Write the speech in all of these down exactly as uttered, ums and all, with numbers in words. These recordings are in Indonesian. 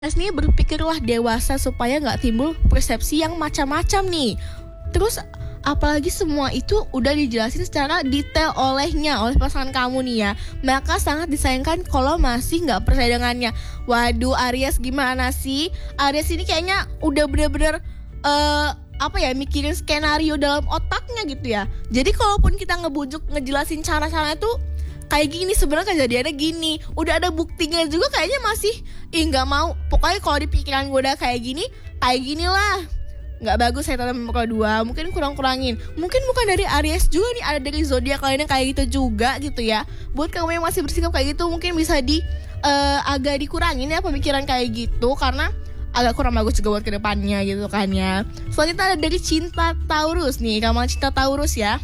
Mas nih berpikirlah dewasa supaya nggak timbul persepsi yang macam-macam nih. Terus apalagi semua itu udah dijelasin secara detail olehnya, oleh pasangan kamu nih ya. Maka sangat disayangkan kalau masih nggak percaya dengannya. Waduh, Aries gimana sih? Aries ini kayaknya udah bener-bener uh, apa ya, mikirin skenario dalam otaknya gitu ya. Jadi kalaupun kita ngebujuk ngejelasin cara-caranya tuh kayak gini, sebenarnya kejadiannya gini, udah ada buktinya juga, kayaknya masih ih nggak mau. Pokoknya kalau di pikiran gue udah kayak gini, kayak gini lah, nggak bagus saya tanam nomor dua, mungkin kurang-kurangin. Mungkin bukan dari Aries juga nih, ada dari zodiak lainnya kayak gitu juga gitu ya. Buat kamu yang masih bersikap kayak gitu, mungkin bisa di uh, agak dikurangin ya pemikiran kayak gitu, karena agak kurang bagus juga buat kedepannya gitu kan ya. Selanjutnya ada dari cinta Taurus nih, kamu cinta Taurus ya.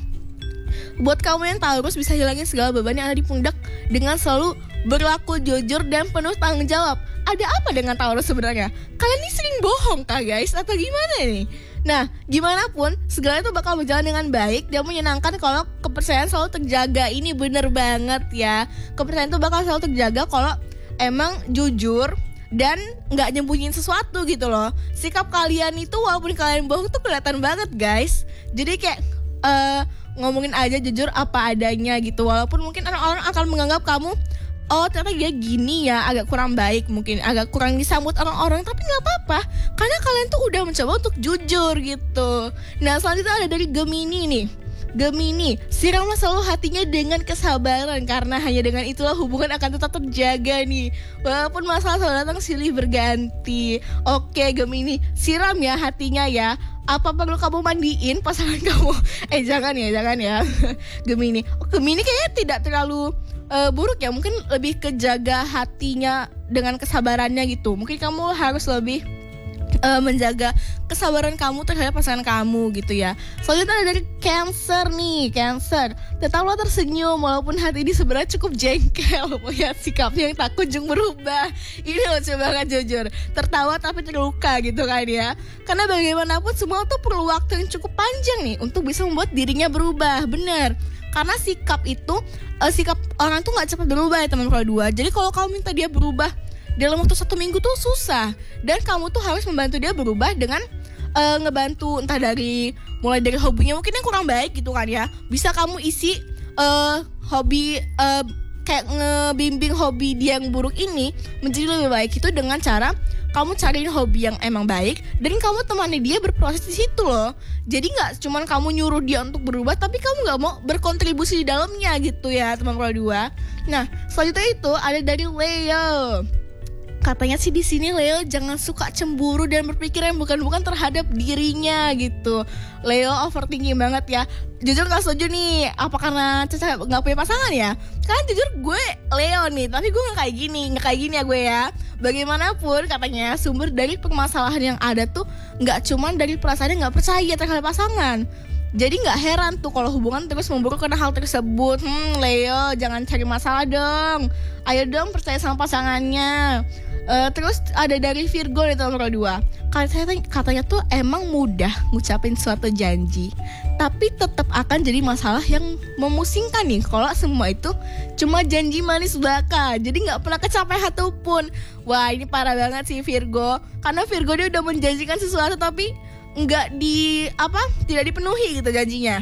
Buat kamu yang Taurus, bisa hilangin segala beban yang ada di pundak dengan selalu berlaku jujur dan penuh tanggung jawab. Ada apa dengan Taurus sebenarnya? Kalian ini sering bohong kah guys? Atau gimana nih? Nah, gimana pun segala itu bakal berjalan dengan baik dan menyenangkan kalau kepercayaan selalu terjaga. Ini bener banget ya. Kepercayaan itu bakal selalu terjaga kalau emang jujur dan gak nyembunyiin sesuatu gitu loh. Sikap kalian itu walaupun kalian bohong tuh kelihatan banget guys. Jadi kayak uh, ngomongin aja jujur apa adanya gitu. Walaupun mungkin orang-orang akan menganggap kamu, oh ternyata dia gini ya, agak kurang baik, mungkin agak kurang disambut orang-orang, tapi gak apa-apa, karena kalian tuh udah mencoba untuk jujur gitu. Nah selanjutnya ada dari Gemini nih. Gemini, siramlah selalu hatinya dengan kesabaran, karena hanya dengan itulah hubungan akan tetap terjaga nih, walaupun masalah selalu datang silih berganti. Oke Gemini, siram ya hatinya ya. Apa perlu kamu mandiin pasangan kamu? Eh jangan ya, jangan ya. Gemini, oh, Gemini kayaknya tidak terlalu uh, buruk ya. Mungkin lebih ke jaga hatinya dengan kesabarannya gitu. Mungkin kamu harus lebih uh, menjaga kesabaran kamu terhadap pasangan kamu gitu ya. Selanjutnya ada dari Cancer nih. Cancer, tetaplah tersenyum walaupun hati ini sebenarnya cukup jengkel melihat sikapnya yang tak kunjung berubah. Ini lucu banget jujur. Tertawa tapi terluka gitu kan ya. Karena bagaimanapun semua tuh perlu waktu yang cukup panjang nih untuk bisa membuat dirinya berubah. Bener. Karena sikap itu uh, sikap orang tuh gak cepat berubah ya teman-teman dua. Jadi kalau kamu minta dia berubah dalam waktu satu minggu tuh susah. Dan kamu tuh harus membantu dia berubah dengan uh, ngebantu entah dari mulai dari hobinya mungkin yang kurang baik gitu kan ya. Bisa kamu isi uh, hobi uh, kayak ngebimbing hobi dia yang buruk ini menjadi lebih baik itu dengan cara kamu cariin hobi yang emang baik dan kamu temani dia berproses di situ loh. Jadi nggak cuman kamu nyuruh dia untuk berubah tapi kamu nggak mau berkontribusi di dalamnya gitu ya teman-teman dua. Nah selanjutnya itu ada dari Leo. Katanya sih di sini Leo jangan suka cemburu dan berpikir yang bukan-bukan terhadap dirinya gitu. Leo overthinking banget ya. Jujur gak setuju nih. Apa karena Caca gak punya pasangan ya? Karena jujur gue Leo nih, tapi gue gak kayak gini. Gak kayak gini ya gue ya. Bagaimanapun katanya sumber dari permasalahan yang ada tuh gak cuman dari perasaan yang gak percaya terhadap pasangan. Jadi gak heran tuh kalau hubungan terus memburuk karena hal tersebut. Hmm Leo jangan cari masalah dong. Ayo dong percaya sama pasangannya. Uh, terus ada dari Virgo nih nomor dua. Katanya, katanya tuh emang mudah ngucapin suatu janji, tapi tetap akan jadi masalah yang memusingkan nih kalau semua itu cuma janji manis belaka. Jadi gak pernah kecapai satupun. Wah ini parah banget sih Virgo. Karena Virgo dia udah menjanjikan sesuatu tapi nggak di apa tidak dipenuhi gitu janjinya.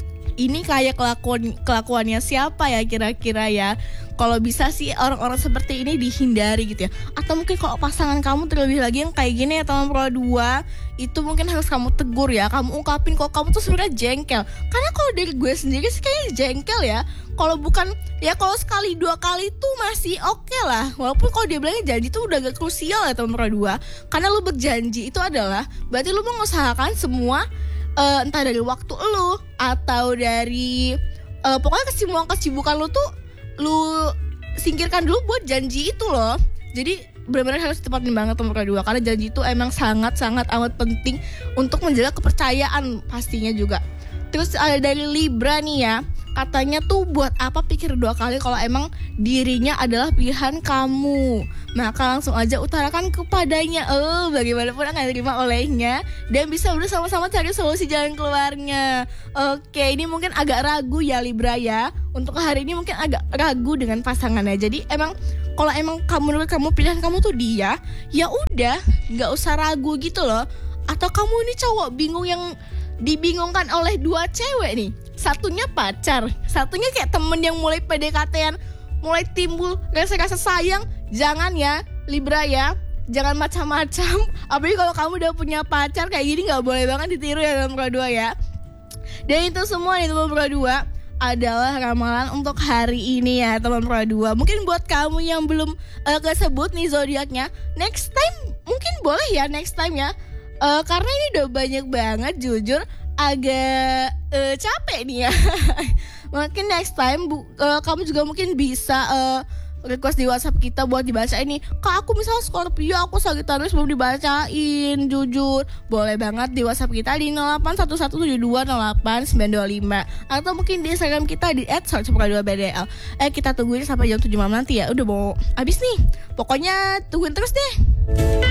Ini kayak kelakuan kelakuannya siapa ya kira-kira ya? Kalau bisa sih orang-orang seperti ini dihindari gitu ya. Atau mungkin kalau pasangan kamu terlebih lagi yang kayak gini ya teman pro dua, itu mungkin harus kamu tegur ya. Kamu ungkapin kalau kamu tuh sebenarnya jengkel. Karena kalau dari gue sendiri sih kayaknya jengkel ya. Kalau bukan ya kalau sekali dua kali tuh masih oke okay lah. Walaupun kalau dia bilangnya janji tuh udah agak krusial ya teman pro dua. Karena lu berjanji itu adalah berarti lu mengusahakan semua. Uh, entah dari waktu lu atau dari uh, pokoknya kesibukan kesibukan lu tuh lu singkirkan dulu buat janji itu loh. Jadi benar-benar harus tepatin banget nomor kedua karena janji itu emang sangat-sangat amat penting untuk menjaga kepercayaan pastinya juga. Terus ada dari Libra nih ya. Katanya tuh buat apa pikir dua kali kalau emang dirinya adalah pilihan kamu. Maka langsung aja utarakan kepadanya. Oh, bagaimanapun akan diterima olehnya dan bisa udah sama-sama cari solusi jalan keluarnya. Oke, ini mungkin agak ragu ya Libra ya. Untuk hari ini mungkin agak ragu dengan pasangannya. Jadi emang kalau emang kamu menurut kamu pilihan kamu tuh dia, ya udah, nggak usah ragu gitu loh. Atau kamu ini cowok bingung yang dibingungkan oleh dua cewek nih. Satunya pacar, satunya kayak temen yang mulai P D K T-an, mulai timbul rasa-rasa sayang. Jangan ya Libra ya, jangan macam-macam. Apalagi kalau kamu udah punya pacar kayak gini, gak boleh banget ditiru ya teman Pro dua ya. Dan itu semua nih teman Pro dua adalah ramalan untuk hari ini ya teman Pro dua. Mungkin buat kamu yang belum uh, kesebut nih zodiaknya, next time mungkin boleh ya next time ya. Uh, karena ini udah banyak banget, jujur agak uh, capek nih ya. Mungkin next time bu, uh, kamu juga mungkin bisa uh, request di WhatsApp kita buat dibacain nih. Kak, aku misalnya Scorpio, aku Sagittarius belum dibacain, jujur. Boleh banget di WhatsApp kita di nol delapan satu satu tujuh dua nol delapan sembilan dua lima. Atau mungkin di Instagram kita di et search pro dua b d l. Eh, kita tungguin sampai jam tujuh malam nanti ya. Udah mau habis nih. Pokoknya tungguin terus deh.